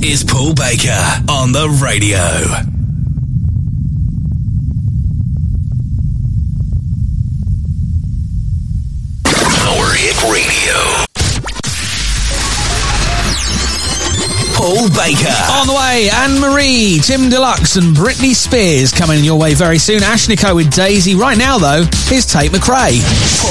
is Paul Baker on the radio. Our Hit Radio. Paul Baker. On the way, Anne-Marie, Tim Deluxe and Britney Spears coming your way very soon. Ashnikko with Daisy. Right now, though, here's Tate McRae.